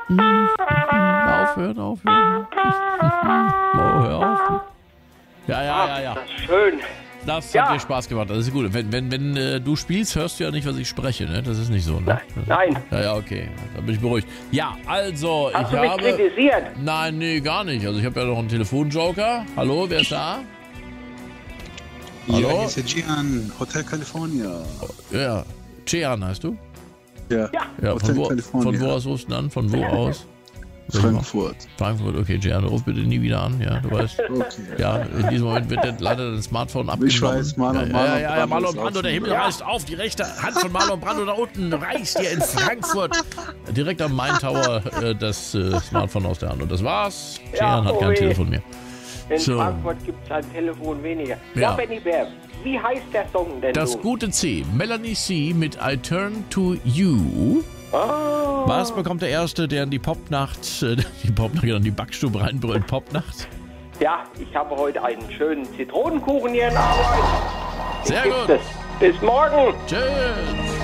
Aufhören. Oh, hör auf. Ja. Das ist schön. Das hat dir Spaß gemacht, das ist gut. Wenn du spielst, hörst du ja nicht, was ich spreche, ne? Das ist nicht so, ne? Nein. Ja, okay. Da bin ich beruhigt. Ja, also, Hast du mich kritisiert? Nein, nee, gar nicht. Also, ich habe ja noch einen Telefonjoker. Hallo, wer ist da? Hallo? Ja, hier ist der Gian, Hotel California. Ja, Cian heißt du? Ja, Von Hotel wo California. aus rufst du an? Von wo aus? Frankfurt. Frankfurt, okay, Gian, ruf bitte nie wieder an, ja, du weißt. Okay. Ja, in diesem Moment wird leider dein Smartphone abgenommen. Ich weiß, Marlon Brando, der Himmel reißt auf, die rechte Hand von Marlon Brando da unten reißt dir in Frankfurt direkt am Main Tower das Smartphone aus der Hand. Und das war's. Gian hat kein Telefon mehr. In Frankfurt gibt es ein Telefon weniger. Ja, Benny Bär, wie heißt der Song denn? Das gute C, Melanie C. mit I Turn to You. Oh. Was bekommt der Erste, der in die die Backstube reinbrüllt? Popnacht? Ja, ich habe heute einen schönen Zitronenkuchen hier in Arbeit. Sehr gut. Bis morgen. Tschüss.